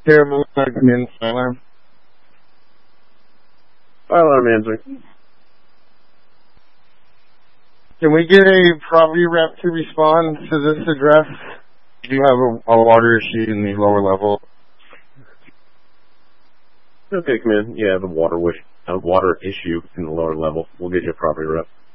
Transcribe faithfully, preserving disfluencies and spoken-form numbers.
Terrible admin alarm. Fire alarm answering. Can we get a property rep to respond to this address? Do you have a, a water issue in the lower level? Okay, come in. Yeah, the water wish, a water issue in the lower level. We'll get you a property rep.